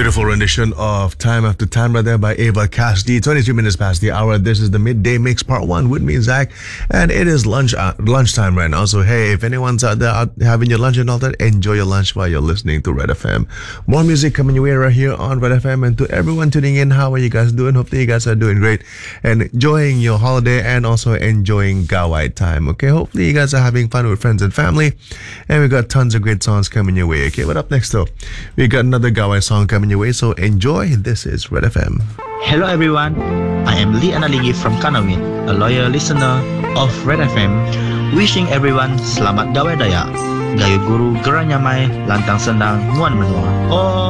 Beautiful rendition of Time After Time right there by Ava Cassidy. 23 minutes past the hour. This is the Midday Mix Part 1 with me, Zach. And it is lunchtime right now. So, hey, if anyone's out there having your lunch and all that, enjoy your lunch while you're listening to Red FM. More music coming your way right here on Red FM. And to everyone tuning in, how are you guys doing? Hopefully you guys are doing great and enjoying your holiday and also enjoying Gawai time, okay? Hopefully you guys are having fun with friends and family. And we got tons of great songs coming your way, okay? But up next, though, we got another Gawai song coming your way, so enjoy. This is Red FM. Hello everyone, I am Lee Analigi from Kanawin, a loyal listener of Red FM, wishing everyone selamat Gawai Daya, gayo guru geranyamai, lantang senang, nuan menua. Oh.